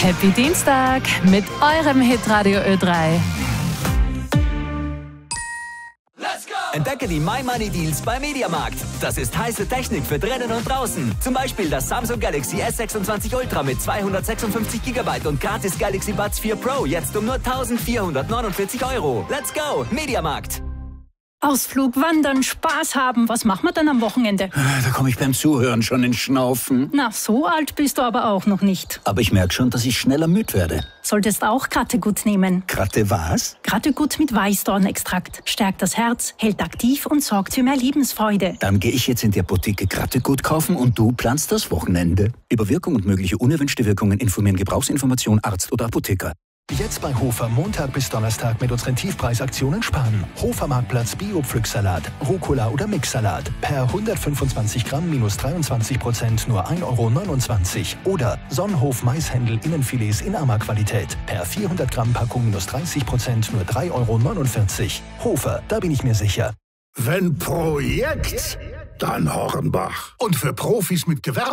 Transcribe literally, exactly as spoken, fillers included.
Happy Dienstag mit eurem Hitradio Ö drei. Entdecke die My Money Deals bei Mediamarkt. Das ist heiße Technik für drinnen und draußen. Zum Beispiel das Samsung Galaxy S sechsundzwanzig Ultra mit zweihundertsechsundfünfzig Gigabyte und gratis Galaxy Buds vier Pro jetzt um nur eintausendvierhundertneunundvierzig Euro. Let's go, Mediamarkt. Ausflug, Wandern, Spaß haben. Was machen wir dann am Wochenende? Da komme ich beim Zuhören schon ins Schnaufen. Na, so alt bist du aber auch noch nicht. Aber ich merke schon, dass ich schneller müde werde. Solltest auch Krattegut nehmen. Kratte was? Krattegut mit Weißdornextrakt. Stärkt das Herz, hält aktiv und sorgt für mehr Lebensfreude. Dann gehe ich jetzt in die Apotheke Krattegut kaufen und du planst das Wochenende. Über Wirkung und mögliche unerwünschte Wirkungen informieren Gebrauchsinformation Arzt oder Apotheker. Jetzt bei Hofer Montag bis Donnerstag mit unseren Tiefpreisaktionen sparen. Hofer Marktplatz Bio-Pflücksalat, Rucola oder Mixsalat. Per hundertfünfundzwanzig Gramm minus dreiundzwanzig Prozent nur ein Euro neunundzwanzig. Oder Sonnenhof Maishändel Innenfilets in Ammer-Qualität. Per vierhundert Gramm Packung minus dreißig Prozent nur drei Euro neunundvierzig. Hofer, da bin ich mir sicher. Wenn Projekt, dann Hornbach. Und für Profis mit Gewerbe